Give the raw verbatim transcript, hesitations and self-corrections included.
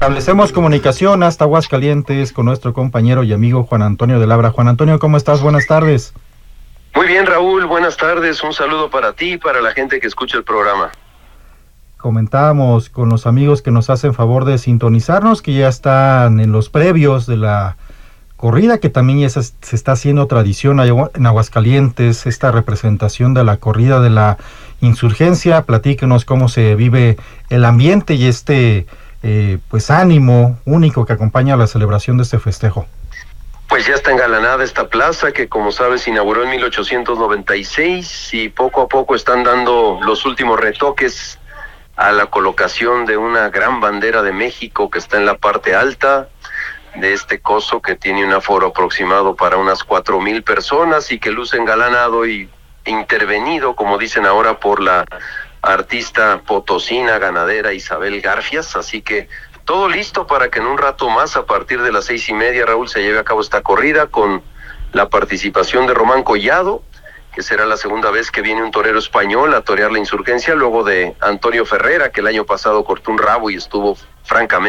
Establecemos comunicación hasta Aguascalientes con nuestro compañero y amigo Juan Antonio de Labra. Juan Antonio, ¿cómo estás? Buenas tardes. Muy bien, Raúl, buenas tardes. Un saludo para ti y para la gente que escucha el programa. Comentábamos con los amigos que nos hacen favor de sintonizarnos, que ya están en los previos de la corrida, que también ya se, se está haciendo tradición en Aguascalientes, esta representación de la corrida de la insurgencia. Platíquenos cómo se vive el ambiente y este eh, pues ánimo único que acompaña a la celebración de este festejo. Pues ya está engalanada esta plaza que, como sabes, se inauguró en mil ochocientos noventa y seis y poco a poco están dando los últimos retoques a la colocación de una gran bandera de México que está en la parte alta de este coso, que tiene un aforo aproximado para unas cuatro mil personas y que luce engalanado y intervenido, como dicen ahora, por la artista potosina ganadera Isabel Garfias. Así que todo listo para que en un rato más, a partir de las seis y media, Raúl, se lleve a cabo esta corrida con la participación de Román Collado, que será la segunda vez que viene un torero español a torear la insurgencia, luego de Antonio Ferrera, que el año pasado cortó un rabo y estuvo francamente